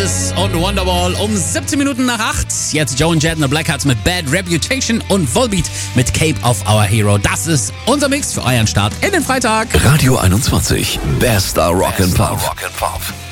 Oasis und Wonderwall um 17 Minuten nach 8. Jetzt Joe and Jett and the Blackhearts mit Bad Reputation und Volbeat mit Cape of Our Hero. Das ist unser Mix für euren Start in den Freitag. Radio 21, bester Rock'n'Pop.